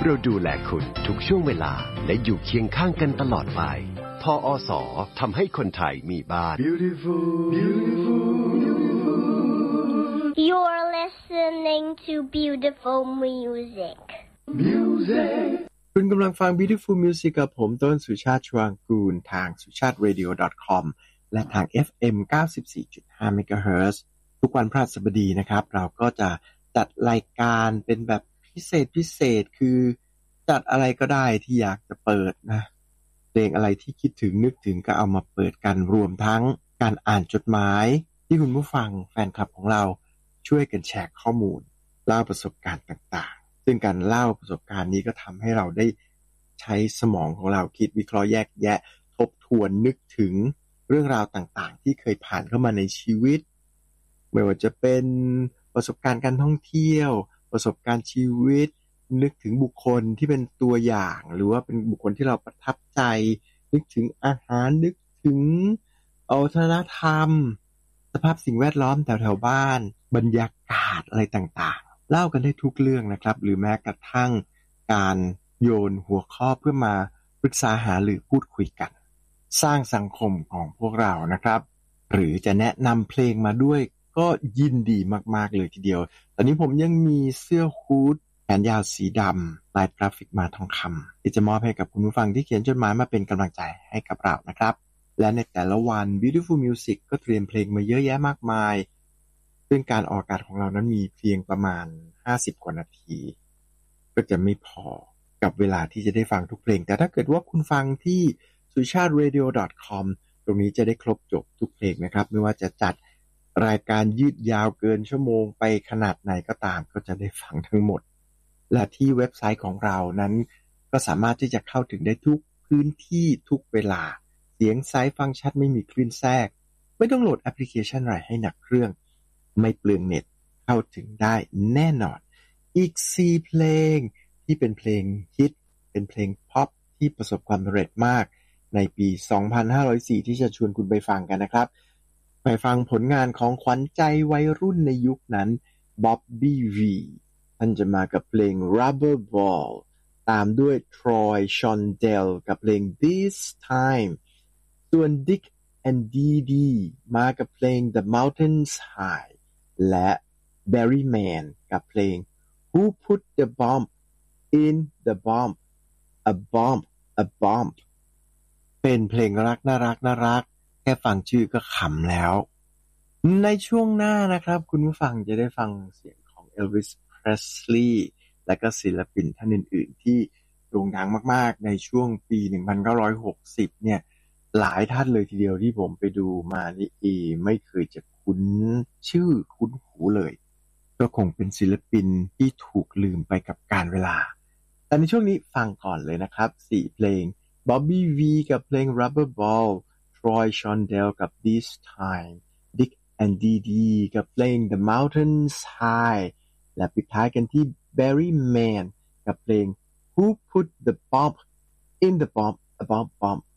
เราดูแลคุณทุกช่วงเวลาและอยู่เคียงข้างกันตลอดไปทอส.ทำให้คนไทยมีบ้าน Beautiful, beautiful, beautiful. You're listening to beautiful music. Music. คุณกำลังฟัง Beautiful Music กับผมต้นสุชาติชวางกูลทาง suchatradio.com และทาง FM 94.5 MHz ทุกวันพฤหัสบดีนะครับเราก็จะจัดรายการเป็นแบบพิเศษคือจัดอะไรก็ได้ที่อยากจะเปิดนะเพลงอะไรที่คิดถึงนึกถึงก็เอามาเปิดกันรวมทั้งการอ่านจดหมายที่คุณผู้ฟังแฟนคลับของเราช่วยกันแชร์ข้อมูลเล่าประสบการณ์ต่างๆซึ่งการเล่าประสบการณ์นี้ก็ทำให้เราได้ใช้สมองของเราคิดวิเคราะห์แยกแยะทบทวนนึกถึงเรื่องราวต่างๆที่เคยผ่านเข้ามาในชีวิตไม่ว่าจะเป็นประสบการณ์การท่องเที่ยวประสบการณ์ชีวิตนึกถึงบุคคลที่เป็นตัวอย่างหรือว่าเป็นบุคคลที่เราประทับใจนึกถึงอาหารนึกถึงวัฒนธรรมสภาพสิ่งแวดล้อมแถวๆบ้านบรรยากาศอะไรต่างๆเล่ากันได้ทุกเรื่องนะครับหรือแม้กระทั่งการโยนหัวข้อเพื่อมาปรึกษาหารือพูดคุยกันสร้างสังคมของพวกเรานะครับหรือจะแนะนำเพลงมาด้วยก็ยินดีมากๆเลยทีเดียวตอนนี้ผมยังมีเสื้อฮู้ดแขนยาวสีดำลายกราฟิกมาทองคำที่จะมอบให้กับคุณผู้ฟังที่เขียนจดหมายมาเป็นกำลังใจให้กับเรานะครับและในแต่ละวัน Beautiful Music ก็เตรียมเพลงมาเยอะแยะมากมายซึ่งการออกอากาศของเรานั้นมีเพียงประมาณ50กว่านาทีก็จะไม่พอกับเวลาที่จะได้ฟังทุกเพลงแต่ถ้าเกิดว่าคุณฟังที่ suchatradio.com ตรงนี้จะได้ครบจบทุกเพลงนะครับไม่ว่าจะจัดรายการยืดยาวเกินชั่วโมงไปขนาดไหนก็ตามก็จะได้ฟังทั้งหมดและที่เว็บไซต์ของเรานั้นก็สามารถที่จะเข้าถึงได้ทุกพื้นที่ทุกเวลาเสียงใสฟังชัดไม่มีคลื่นแทรกไม่ต้องโหลดแอปพลิเคชันอะไรให้หนักเครื่องไม่เปลืองเน็ตเข้าถึงได้แน่นอนอีก4เพลงที่เป็นเพลงฮิตเป็นเพลงพ็อปที่ประสบความสำเร็จมากในปี2504ที่จะชวนคุณไปฟังกันนะครับไปฟังผลงานของขวัญใจวัยรุ่นในยุคนั้น Bobby V ท่านจะมากับเพลง Rubber Ball ตามด้วย Troy Shondell กับเพลง This Time ส่วน Dick and Dee Dee มากับเพลง The Mountains High และ Barry Mann กับเพลง Who Put the Bomb in the Bomb A Bomb A Bomb เป็นเพลงรักน่ารักแค่ฟังชื่อก็ขำแล้วในช่วงหน้านะครับคุณผู้ฟังจะได้ฟังเสียงของ Elvis Presley และก็ศิลปินท่านอื่นๆที่โด่งดังมากๆในช่วงปี1960เนี่ยหลายท่านเลยทีเดียวที่ผมไปดูมานี่ไม่เคยจะคุ้นชื่อคุ้นหูเลยก็คงเป็นศิลปินที่ถูกลืมไปกับกาลเวลาแต่ในช่วงนี้ฟังก่อนเลยนะครับ4เพลง Bobby V กับเพลง Rubber Ball Troy Shondell กับ This Time Dick and Dee Dee กับเพลง The Mountains High และปิดท้ายกันที่ Barry Mann กับเพลง Who Put the Bomb in the Bomb A Bomb Bomb